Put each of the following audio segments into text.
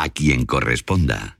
a quien corresponda.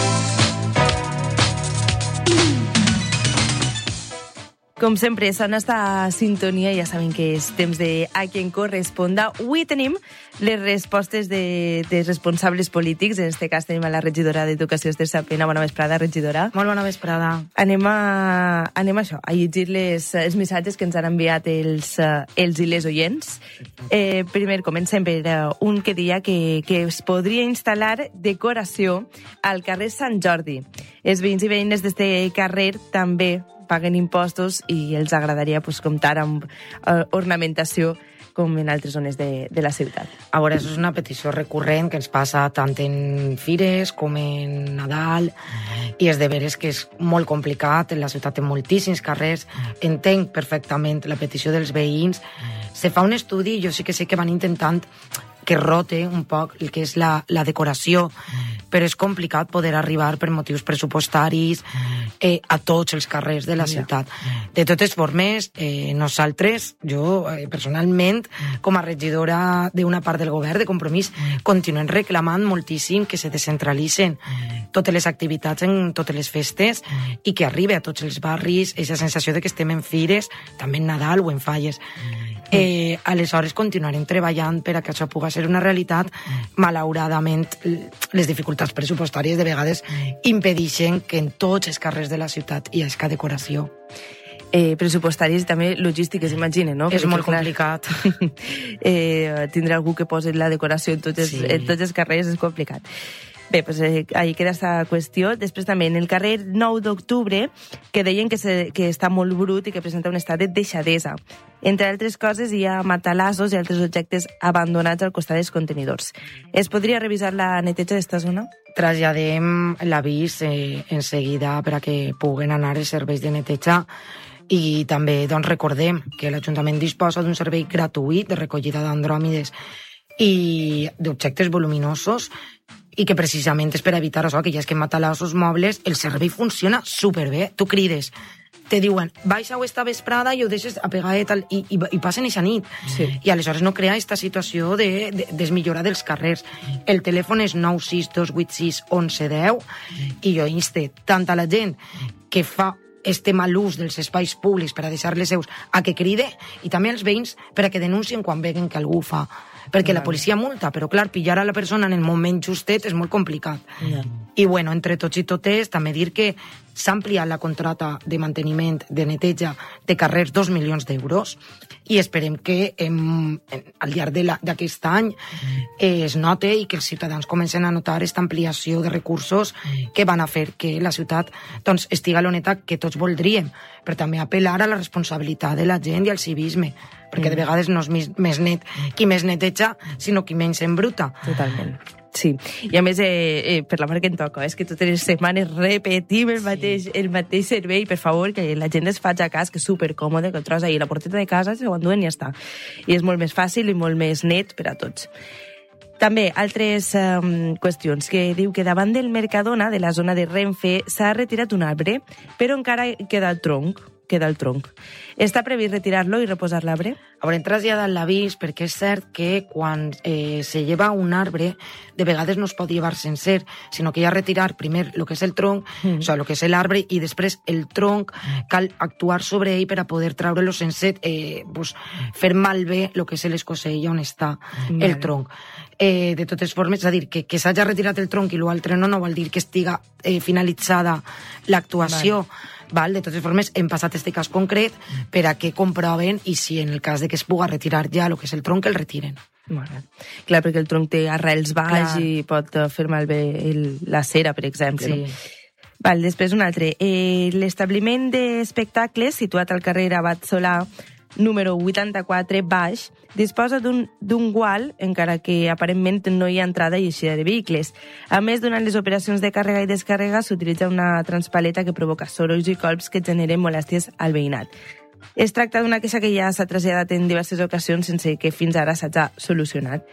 Com sempre, sona esta sintonia, ja saben que és temps de A quien corresponda. Avui tenim les respostes dels responsables polítics. En aquest cas tenim a la regidora d'Educació, Esther Sapena. Bona vesprada, regidora. Molt bona vesprada. Anem a llegir els missatges que ens han enviat els i les oients. Primer, comencem per un que deia que es podria instal·lar decoració al carrer Sant Jordi. Els veïns i veïnes d'este carrer també paguen impostos i els agradaria comptar amb ornamentació com en altres zones de la ciutat. A veure, això és una petició recurrent que ens passa tant en fires com en Nadal, i és de veres que és molt complicat, la ciutat té moltíssims carrers, entenc perfectament la petició dels veïns. Se fa un estudi, jo sí que sé que van intentant que rote un poc el que és la decoració, però és complicat poder arribar per motius pressupostaris a tots els carrers de la ciutat. De totes formes, nosaltres, jo personalment, com a regidora d'una part del govern de Compromís, continuem reclamant moltíssim que se descentralitzen totes les activitats en totes les festes i que arribi a tots els barris aquesta sensació de que estem en fires, també en Nadal o en falles. Aleshores continuarem treballant per a que això pugui ser una realitat. Malauradament, les dificultats pressupostàries de vegades impedeixen que en tots els carrers de la ciutat hi hagi decoració. Pressupostàries i també logístiques, imagine, no? És molt complicat. Tindre algú que posi la decoració en tots els carrers és complicat. Bé, doncs ahí queda aquesta qüestió. Després també en el carrer 9 d'octubre, que deien que està molt brut i que presenta un estat de deixadesa. Entre altres coses, hi ha matalassos i altres objectes abandonats al costat dels contenidors. Es podria revisar la neteja d'esta zona? Traslladem l'avís en seguida per a que puguen anar els serveis de neteja. I també recordem que l'Ajuntament disposa d'un servei gratuït de recollida d'andròmides i d'objectes voluminosos, i que precisament és per evitar això, que ja és que en matalassos mobles el servei funciona superbé. Tu crides, te diuen, baixa-ho esta vesprada i ho deixes apegadet i passen eixa nit. Sí. I aleshores no crea aquesta situació de desmillora dels carrers. El telèfon és 96286 1110 i jo inste tant a la gent que fa este mal ús dels espais públics per a deixar-les seus a que cride, i també als veïns per a que denuncien quan veguen que algú fa. Perquè la policia multa, però clar, pillar a la persona en el moment justet és molt complicat. I bueno, entre tots i totes, també dir que s'ha ampliat la contracta de manteniment, de neteja de carrers 2 milions d'euros, i esperem que al llarg d'aquest any es note i que els ciutadans comencen a notar aquesta ampliació de recursos que van a fer que la ciutat estigui a l'oneta que tots voldríem, però també apel·lar a la responsabilitat de la gent i al civisme, perquè de vegades no és més net qui més neteja, sinó qui menys embruta. Totalment. Sí, i a més, per la part que em toca, és que totes les setmanes repetim el mateix servei, per favor, que la gent es faci a cas, que és supercòmode, que el trobes ahir a la porteta de casa, se ho enduen i ja està. I és molt més fàcil i molt més net per a tots. També, altres qüestions, que diu que davant del Mercadona, de la zona de Renfe, s'ha retirat un arbre, però encara queda el tronc. Està previst retirar-lo i reposar l'arbre? Haurem traslladat l'avís perquè és cert que quan se lleva un arbre de vegades no es pot llevar sencer, sinó que hi ha retirar primer el que és el tronc, o sigui, el que és l'arbre, i després el tronc cal actuar sobre ell per a poder treure-lo sencer, fer malbé el que és l'escosell on està el tronc. De totes formes, és a dir, que s'hagi retirat el tronc i l'altre no vol dir que estiga finalitzada l'actuació. De totes formes, hem passat aquest cas concret per a que comproven i si en el cas de que es pugui retirar ja el que és el tronc, el retiren. Clar, perquè el tronc té arrels baix i pot fer malbé la cera, per exemple. Sí. No? Després un altre. L'establiment d'espectacles situat al carrer Abat Solà, número 84, baix, disposa d'un gual, encara que aparentment no hi ha entrada i eixida de vehicles. A més, durant les operacions de càrrega i descàrrega s'utilitza una transpaleta que provoca sorolls i colps que generen molèsties al veïnat. Es tracta d'una queixa que ja s'ha traslladat en diverses ocasions sense que fins ara s'hagi solucionat.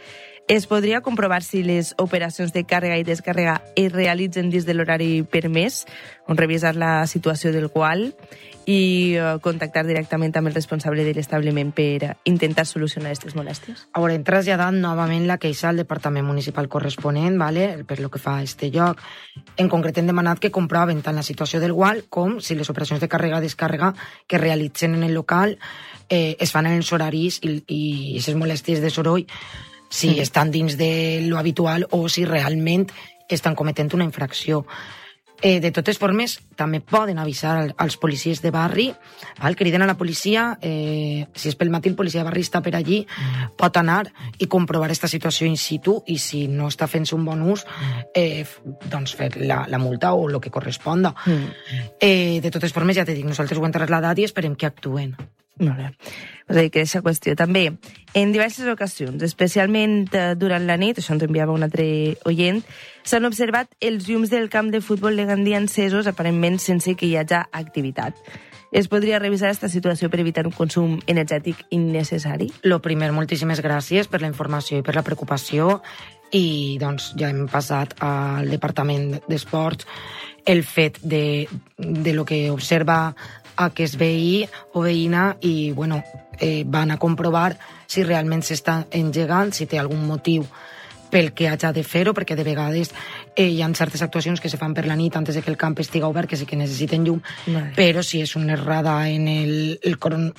Es podria comprovar si les operacions de càrrega i descàrrega es realitzen dins de l'horari permès, on revisar la situació del gual i contactar directament amb el responsable de l'establiment per intentar solucionar aquestes molèsties. Ara hem traslladat novament la queixa al departament municipal corresponent, ¿vale? Per lo que fa a este lloc. En concret hem demanat que comproven tant la situació del gual com si les operacions de càrrega-descàrrega que realitzen en el local es fan en els horaris i aquestes molèsties de soroll si estan dins de lo habitual o si realment estan cometent una infracció. De totes formes, també poden avisar als policies de barri, criden a la policia, si és pel matí el policia de barri està per allí, pot anar i comprovar aquesta situació in situ i si no està fent-se un bon ús, doncs fer la multa o el que corresponda. De totes formes, ja t'he dit, nosaltres ho hem traslladat i esperem que actuen. Molt bé. És a dir, que aquesta qüestió. També, en diverses ocasions, especialment durant la nit, això ens enviava un altre oient, s'han observat els llums del camp de futbol de Gandia encesos, aparentment sense que hi hagi activitat. Es podria revisar aquesta situació per evitar un consum energètic innecessari? Lo primer, moltíssimes gràcies per la informació i per la preocupació i doncs ja hem passat al Departament d'Esports el fet de lo que observa aquest veí o veïna i bueno, van a comprovar si realment s'està engegant, si té algun motiu pel que hagi de fer-ho, perquè de vegades hi ha certes actuacions que se fan per la nit antes de que el camp estiga obert, que sí que necessiten llum, però si és una errada en el crono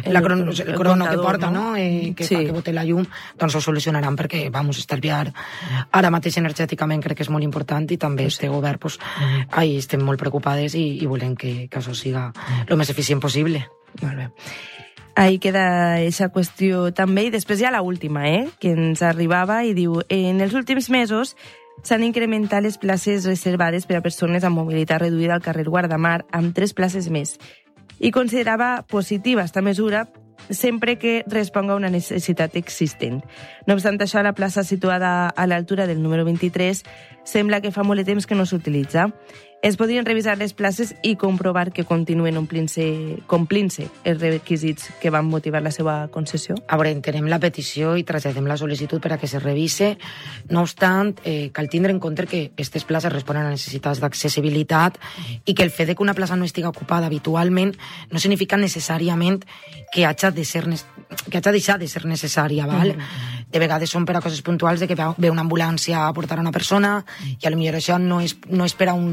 que porta, no? Que fa que bote la llum, doncs ho solucionaran perquè, estalviar ara mateix energèticament crec que és molt important i també este govern, ahí estem molt preocupades i volem que això siga el més eficient possible. Molt bé. Ahí queda aquesta qüestió també. I després ja la última, que ens arribava i diu: en els últims mesos s'han incrementat les places reservades per a persones amb mobilitat reduïda al carrer Guardamar amb 3 places més. I considerava positiva esta mesura sempre que responga a una necessitat existent. No obstant això, la plaça situada a l'altura del número 23 sembla que fa molt de temps que no s'utilitza. Es podrien revisar les places i comprovar que continuen complint-se els requisits que van motivar la seva concessió? Ara entenem la petició i traslladem la sol·licitud per a que se revise. No obstant, cal tindre en compte que aquestes places responen a necessitats d'accessibilitat i que el fet que una plaça no estigui ocupada habitualment no significa necessàriament que hagi deixat de ser necessària, val? De vegades són per a coses puntuals de que ve una ambulància a portar una persona i potser això no és per a un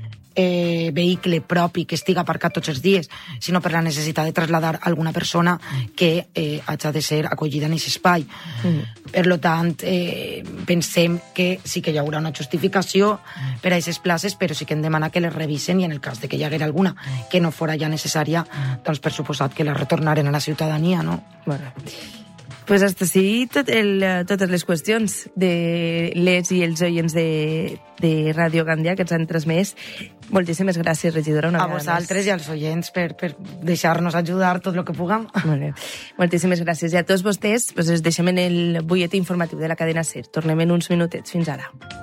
vehicle propi que estiga aparcat tots els dies, sinó per la necessitat de traslladar alguna persona que hagi de ser acollida en aquest espai. Per tant, pensem que sí que hi haurà una justificació per a aquestes places, però sí que hem demanat que les revisen i en el cas de que hi haguera alguna que no fora ja necessària, doncs per suposat que la retornaren a la ciutadania, no? Bueno. Pues hasta sí totes les qüestions de les i els oients de Ràdio Gandia que ens han transmès. Moltíssimes gràcies, regidora. A vosaltres i als oients per deixar-nos ajudar tot el que puguem. Molt bé. Moltíssimes gràcies. I a tots vostès, pues, els deixem en el butlletí informatiu de la cadena SER. Tornem en uns minutets. Fins ara.